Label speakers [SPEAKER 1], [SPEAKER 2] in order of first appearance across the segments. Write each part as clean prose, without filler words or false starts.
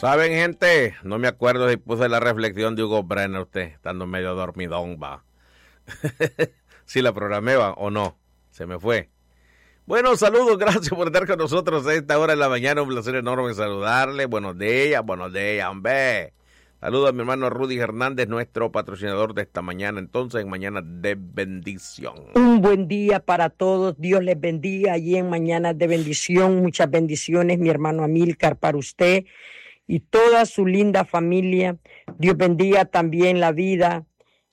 [SPEAKER 1] ¿Saben, gente? No me acuerdo si puse la reflexión de Hugo Brenner, usted, estando medio dormidón, va. Si la programé, va, o no. Se me fue. Bueno, saludos, gracias por estar con nosotros a esta hora de la mañana. Un placer enorme saludarle. Buenos días, hombre. Saludos a mi hermano Rudy Hernández, nuestro patrocinador de esta mañana, entonces, en Mañana de Bendición.
[SPEAKER 2] Un buen día para todos, Dios les bendiga allí en Mañana de Bendición, muchas bendiciones, mi hermano Amílcar, para usted y toda su linda familia. Dios bendiga también la vida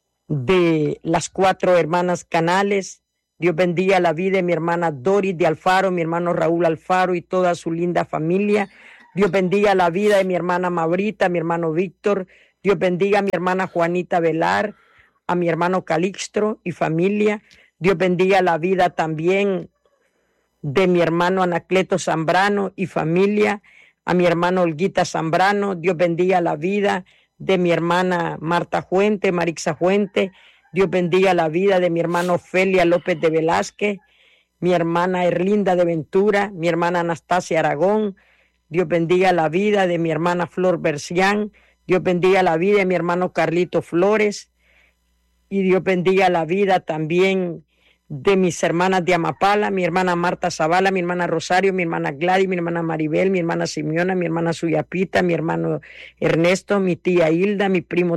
[SPEAKER 2] de las 4 hermanas Canales. Dios bendiga la vida de mi hermana Doris de Alfaro, mi hermano Raúl Alfaro y toda su linda familia. Dios bendiga la vida de mi hermana Maurita, mi hermano Víctor. Dios bendiga a mi hermana Juanita Velar, a mi hermano Calixto y familia. Dios bendiga la vida también de mi hermano Anacleto Zambrano y familia, a mi hermano Olguita Zambrano. Dios bendiga la vida de mi hermana Marta Fuente, Marixa Fuente. Dios bendiga la vida de mi hermano Ofelia López de Velázquez, mi hermana Erlinda de Ventura, mi hermana Anastasia Aragón. Dios bendiga la vida de mi hermana Flor Bercián. Dios bendiga la vida de mi hermano Carlito Flores. Y Dios bendiga la vida también de mis hermanas de Amapala, mi hermana Marta Zavala, mi hermana Rosario, mi hermana Gladys, mi hermana Maribel, mi hermana Simeona, mi hermana Suyapita, mi hermano Ernesto, mi tía Hilda, mi prima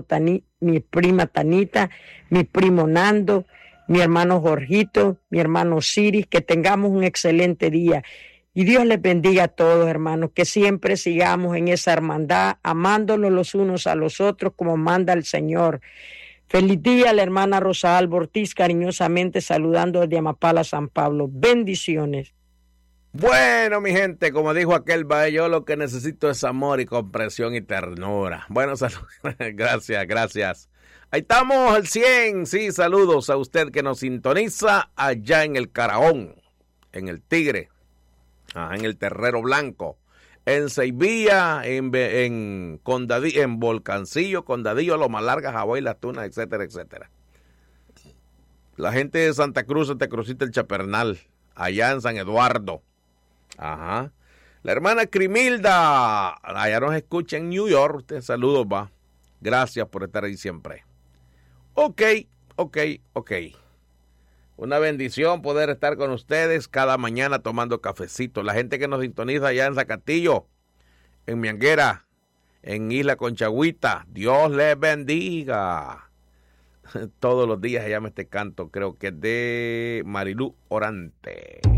[SPEAKER 2] Tanita, mi primo Nando, mi hermano Jorgito, mi hermano Siris. Que tengamos un excelente día. Y Dios les bendiga a todos, hermanos, que siempre sigamos en esa hermandad, amándonos los unos a los otros como manda el Señor. Feliz día, la hermana Rosa Alba Ortiz, cariñosamente saludando desde Amapala, San Pablo. Bendiciones.
[SPEAKER 1] Bueno, mi gente, como dijo aquel, yo lo que necesito es amor y comprensión y ternura. Bueno, saludos, gracias. Ahí estamos, el 100, sí, saludos a usted que nos sintoniza allá en el Caraón, en el Tigre. En el Terrero Blanco, en Seivilla, en Condadillo, en Volcancillo, Condadillo, Loma Larga, Jabón, Las Tunas, etcétera, etcétera. La gente de Santa Cruz, Santa Cruzita, el Chapernal, allá en San Eduardo. Ajá. La hermana Crimilda, allá nos escucha en New York. Usted, saludos, va. Gracias por estar ahí siempre. Ok. Una bendición poder estar con ustedes cada mañana tomando cafecito. La gente que nos sintoniza allá en Zacatillo, en Mianguera, en Isla Conchagüita, Dios les bendiga. Todos los días se llama este canto, creo que es de Marilú Orante.